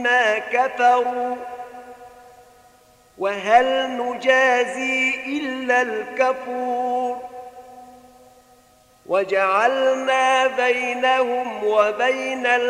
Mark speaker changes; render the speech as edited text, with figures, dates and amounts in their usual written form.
Speaker 1: بما كفروا وهل نجازي إلا الكفور وجعلنا بينهم وبين